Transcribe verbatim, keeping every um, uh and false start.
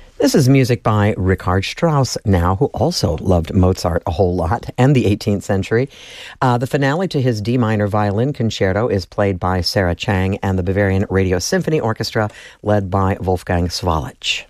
This is music by Richard Strauss now, who also loved Mozart a whole lot and the eighteenth century. Uh, the finale to his D minor violin concerto is played by Sarah Chang and the Bavarian Radio Symphony Orchestra, led by Wolfgang Swalich.